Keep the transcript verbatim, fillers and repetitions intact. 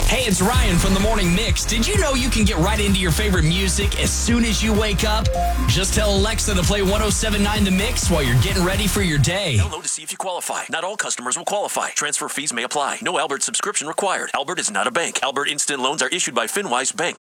Hey, it's Ryan from the Morning Mix. Did you know you can get right into your favorite music as soon as you wake up? Just tell Alexa to play one oh seven point nine The Mix while you're getting ready for your day. Download to see if you qualify. Not all customers will qualify. Transfer fees may apply. No Albert subscription required. Albert is not a bank. Albert Instant Loans are issued by FinWise Bank.